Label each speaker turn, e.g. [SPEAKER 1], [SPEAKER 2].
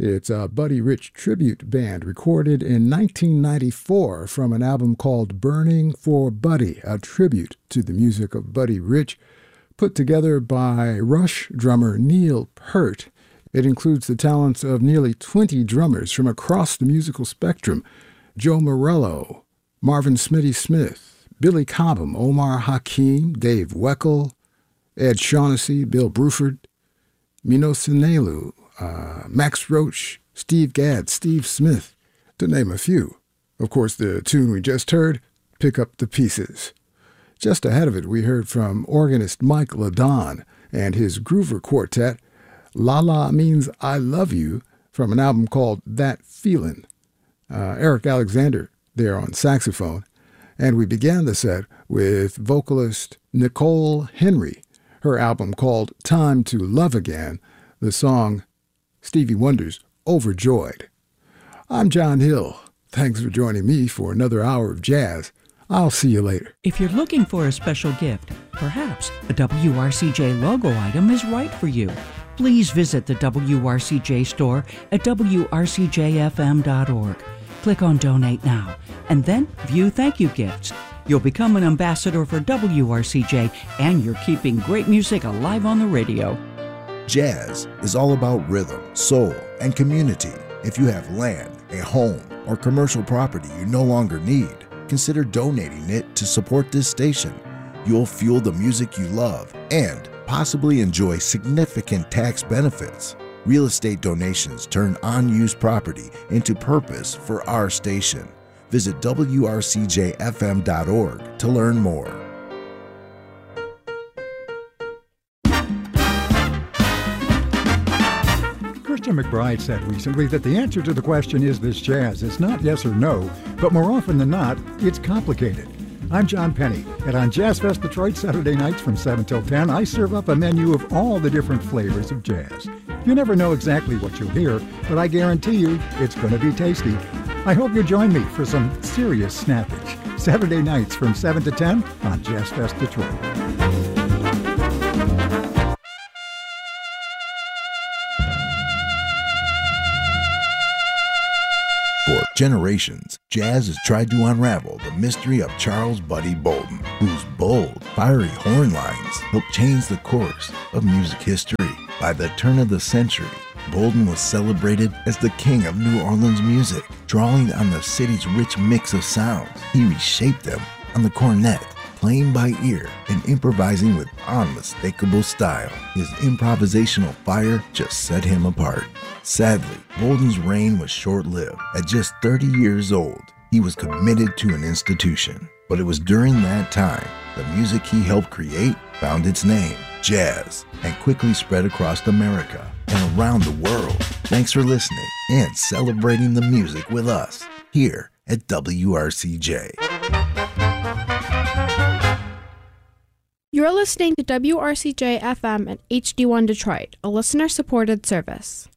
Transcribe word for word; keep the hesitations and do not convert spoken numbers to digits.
[SPEAKER 1] It's a Buddy Rich tribute band recorded in nineteen ninety-four from an album called Burning for Buddy, a tribute to the music of Buddy Rich, put together by Rush drummer Neil Peart. It includes the talents of nearly twenty drummers from across the musical spectrum: Joe Morello, Marvin Smitty Smith, Billy Cobham, Omar Hakim, Dave Weckl, Ed Shaughnessy, Bill Bruford, Mino Sinelu, uh, Max Roach, Steve Gadd, Steve Smith, to name a few. Of course, the tune we just heard, Pick Up the Pieces. Just ahead of it, we heard from organist Mike LaDon and his Groover Quartet, La La Means I Love You, from an album called That Feelin'. Uh, Eric Alexander there on saxophone. And we began the set with vocalist Nicole Henry, her album called Time to Love Again, the song Stevie Wonder's Overjoyed. I'm John Hill. Thanks for joining me for another hour of jazz. I'll see you later.
[SPEAKER 2] If you're looking for a special gift, perhaps a W R C J logo item is right for you. Please visit the W R C J store at W R C J F M dot org. Click on Donate Now, and then view thank you gifts. You'll become an ambassador for W R C J, and you're keeping great music alive on the radio.
[SPEAKER 3] Jazz is all about rhythm, soul, and community. If you have land, a home, or commercial property you no longer need, consider donating it to support this station. You'll fuel the music you love and possibly enjoy significant tax benefits. Real estate donations turn unused property into purpose for our station. Visit W R C J F M dot org to learn more.
[SPEAKER 4] Christian McBride said recently that the answer to the question, is this jazz, is not yes or no, but more often than not, it's complicated. I'm John Penny, and on Jazz Fest Detroit Saturday nights from seven till ten, I serve up a menu of all the different flavors of jazz. You never know exactly what you'll hear, but I guarantee you it's going to be tasty. I hope you'll join me for some serious snappage. Saturday nights from seven to ten on Jazz Fest Detroit.
[SPEAKER 3] For generations, jazz has tried to unravel the mystery of Charles Buddy Bolden, whose bold, fiery horn lines helped change the course of music history. By the turn of the century, Bolden was celebrated as the king of New Orleans music. Drawing on the city's rich mix of sounds, he reshaped them on the cornet, playing by ear and improvising with unmistakable style. His improvisational fire just set him apart. Sadly, Bolden's reign was short-lived. At just thirty years old, he was committed to an institution. But it was during that time, the music he helped create found its name, jazz, and quickly spread across America and around the world. Thanks for listening and celebrating the music with us here at W R C J.
[SPEAKER 5] You're listening to W R C J F M and H D one Detroit, a listener-supported service.